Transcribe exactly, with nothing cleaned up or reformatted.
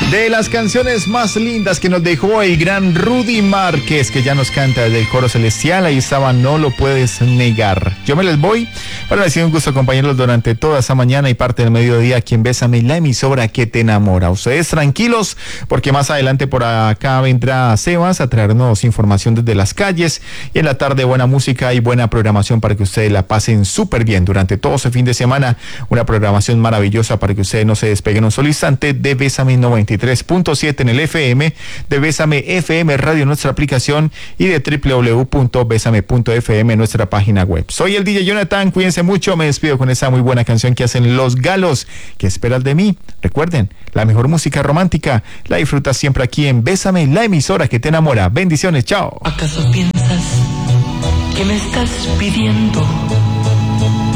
De las canciones más lindas que nos dejó el gran Rudy Márquez, que ya nos canta desde el coro celestial. Ahí estaba No Lo Puedes Negar. Yo me les voy. Para decir un gusto acompañarlos durante toda esa mañana y parte del mediodía aquí en Bésame, la emisora que te enamora. Ustedes tranquilos, porque más adelante por acá vendrá Sebas a traernos información desde las calles. Y en la tarde buena música y buena programación para que ustedes la pasen súper bien durante todo ese fin de semana. Una programación maravillosa para que ustedes no se despeguen un solo instante de Bésame noventa y tres punto siete en el F M, de Bésame F M Radio, nuestra aplicación, y de doble u doble u doble u punto besame punto f m, nuestra página web. Soy el D J Jonathan, cuídense mucho, me despido con esa muy buena canción que hacen Los Galos. ¿Qué esperas de mí? Recuerden, la mejor música romántica la disfrutas siempre aquí en Bésame, la emisora que te enamora. Bendiciones, chao. ¿Acaso piensas que me estás pidiendo